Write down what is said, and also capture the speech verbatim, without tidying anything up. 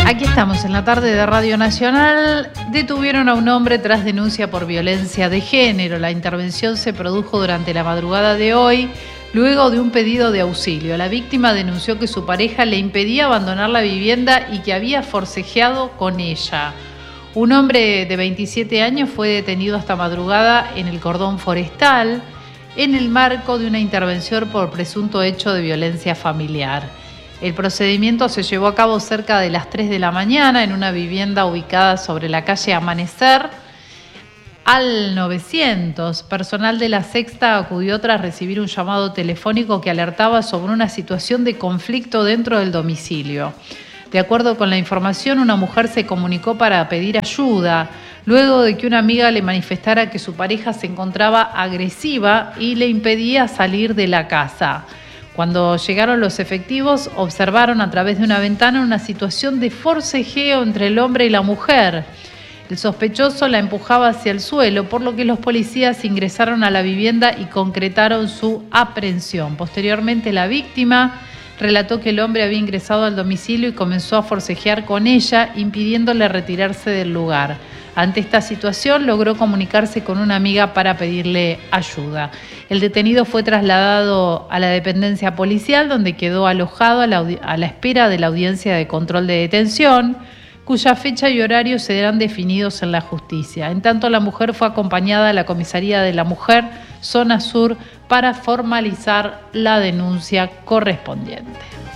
Aquí estamos en la tarde de Radio Nacional. Detuvieron a un hombre tras denuncia por violencia de género. La intervención se produjo durante la madrugada de hoy, luego de un pedido de auxilio. La víctima denunció que su pareja le impedía abandonar la vivienda y que había forcejeado con ella. Un hombre de veintisiete años fue detenido esta madrugada en el cordón forestal en el marco de una intervención por presunto hecho de violencia familiar. El procedimiento se llevó a cabo cerca de las tres de la mañana en una vivienda ubicada sobre la calle Amanecer al novecientos. Personal de la Sexta acudió tras recibir un llamado telefónico que alertaba sobre una situación de conflicto dentro del domicilio. De acuerdo con la información, una mujer se comunicó para pedir ayuda, luego de que una amiga le manifestara que su pareja se encontraba agresiva y le impedía salir de la casa. Cuando llegaron los efectivos, observaron a través de una ventana una situación de forcejeo entre el hombre y la mujer. El sospechoso la empujaba hacia el suelo, por lo que los policías ingresaron a la vivienda y concretaron su aprehensión. Posteriormente, la víctima relató que el hombre había ingresado al domicilio y comenzó a forcejear con ella, impidiéndole retirarse del lugar. Ante esta situación, logró comunicarse con una amiga para pedirle ayuda. El detenido fue trasladado a la dependencia policial, donde quedó alojado a la, a la espera de la audiencia de control de detención, cuya fecha y horario serán definidos en la justicia. En tanto, la mujer fue acompañada a la comisaría de la mujer, zona sur, para formalizar la denuncia correspondiente.